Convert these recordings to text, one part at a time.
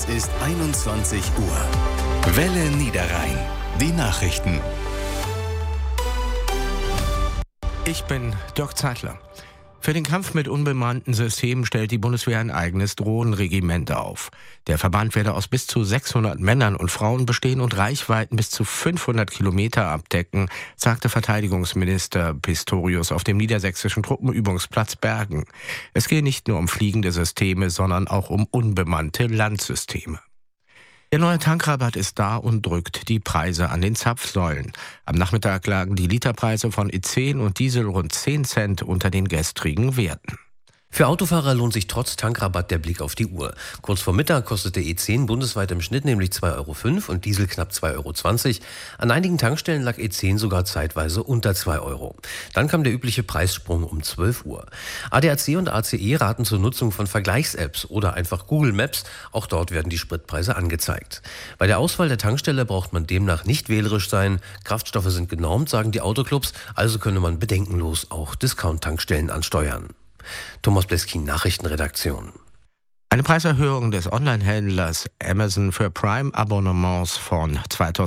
ist 21 Uhr. Welle Niederrhein. Die Nachrichten. Ich bin Dirk Zeitler. Für den Kampf mit unbemannten Systemen stellt die Bundeswehr ein eigenes Drohnenregiment auf. Der Verband werde aus bis zu 600 Männern und Frauen bestehen und Reichweiten bis zu 500 Kilometer abdecken, sagte Verteidigungsminister Pistorius auf dem niedersächsischen Truppenübungsplatz Bergen. Es gehe nicht nur um fliegende Systeme, sondern auch um unbemannte Landsysteme. Der neue Tankrabatt ist da und drückt die Preise an den Zapfsäulen. Am Nachmittag lagen die Literpreise von E10 und Diesel rund 10 Cent unter den gestrigen Werten. Für Autofahrer lohnt sich trotz Tankrabatt der Blick auf die Uhr. Kurz vor Mittag kostete E10 bundesweit im Schnitt nämlich 2,05 € und Diesel knapp 2,20 €. An einigen Tankstellen lag E10 sogar zeitweise unter 2 €. Dann kam der übliche Preissprung um 12 Uhr. ADAC und ACE raten zur Nutzung von Vergleichs-Apps oder einfach Google Maps. Auch dort werden die Spritpreise angezeigt. Bei der Auswahl der Tankstelle braucht man demnach nicht wählerisch sein. Kraftstoffe sind genormt, sagen die Autoclubs, also könne man bedenkenlos auch Discount-Tankstellen ansteuern. Thomas Bleskin, Nachrichtenredaktion. Eine Preiserhöhung des Online-Händlers Amazon für Prime-Abonnements von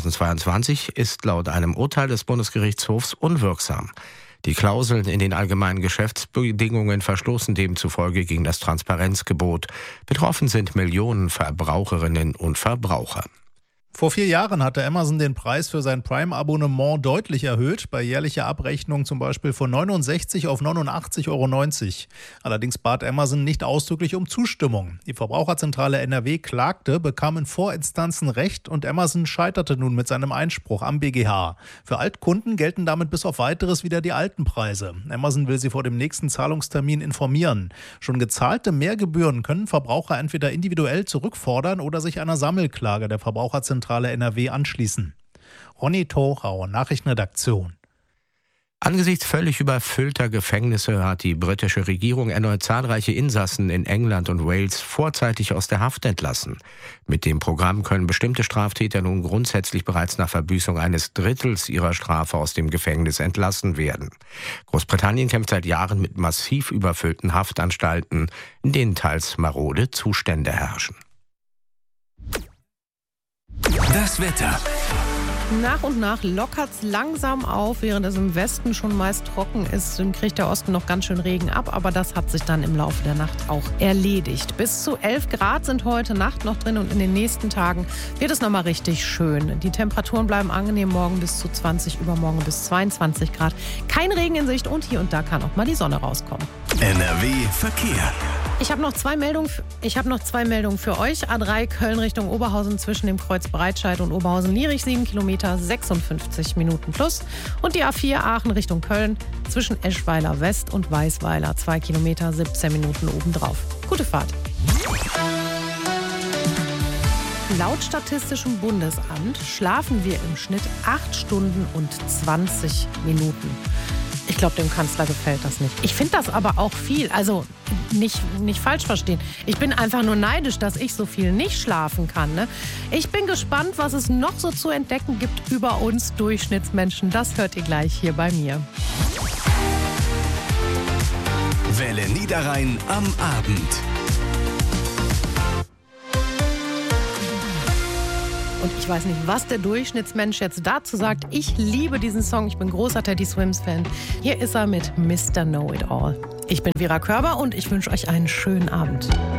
2022 ist laut einem Urteil des Bundesgerichtshofs unwirksam. Die Klauseln in den allgemeinen Geschäftsbedingungen verstoßen demzufolge gegen das Transparenzgebot. Betroffen sind Millionen Verbraucherinnen und Verbraucher. Vor 4 Jahren hatte Amazon den Preis für sein Prime-Abonnement deutlich erhöht, bei jährlicher Abrechnung zum Beispiel von 69 auf 89,90 €. Allerdings bat Amazon nicht ausdrücklich um Zustimmung. Die Verbraucherzentrale NRW klagte, bekam in Vorinstanzen Recht und Amazon scheiterte nun mit seinem Einspruch am BGH. Für Altkunden gelten damit bis auf Weiteres wieder die alten Preise. Amazon will sie vor dem nächsten Zahlungstermin informieren. Schon gezahlte Mehrgebühren können Verbraucher entweder individuell zurückfordern oder sich einer Sammelklage der Verbraucherzentrale NRW anschließen. Ronny Thorau, Nachrichtenredaktion. Angesichts völlig überfüllter Gefängnisse hat die britische Regierung erneut zahlreiche Insassen in England und Wales vorzeitig aus der Haft entlassen. Mit dem Programm können bestimmte Straftäter nun grundsätzlich bereits nach Verbüßung eines Drittels ihrer Strafe aus dem Gefängnis entlassen werden. Großbritannien kämpft seit Jahren mit massiv überfüllten Haftanstalten, in denen teils marode Zustände herrschen. Das Wetter. Nach und nach lockert es langsam auf, während es im Westen schon meist trocken ist. Dann kriegt der Osten noch ganz schön Regen ab, aber das hat sich dann im Laufe der Nacht auch erledigt. Bis zu 11 Grad sind heute Nacht noch drin und in den nächsten Tagen wird es nochmal richtig schön. Die Temperaturen bleiben angenehm, morgen bis zu 20, übermorgen bis 22 Grad. Kein Regen in Sicht und hier und da kann auch mal die Sonne rauskommen. NRW Verkehr. Ich habe noch zwei Meldungen für euch. A3 Köln Richtung Oberhausen zwischen dem Kreuz Breitscheid und Oberhausen-Lierich 7 Kilometer, 56 Minuten plus. Und die A4 Aachen Richtung Köln zwischen Eschweiler West und Weißweiler 2 Kilometer, 17 Minuten obendrauf. Gute Fahrt. Laut Statistischem Bundesamt schlafen wir im Schnitt 8 Stunden und 20 Minuten. Ich glaube, dem Kanzler gefällt das nicht. Ich finde das aber auch viel. Also nicht falsch verstehen. Ich bin einfach nur neidisch, dass ich so viel nicht schlafen kann. Ne? Ich bin gespannt, was es noch so zu entdecken gibt über uns Durchschnittsmenschen. Das hört ihr gleich hier bei mir. Welle Niederrhein am Abend. Und ich weiß nicht, was der Durchschnittsmensch jetzt dazu sagt. Ich liebe diesen Song. Ich bin großer Teddy Swims-Fan. Hier ist er mit Mr. Know-It-All. Ich bin Vera Körber und ich wünsche euch einen schönen Abend.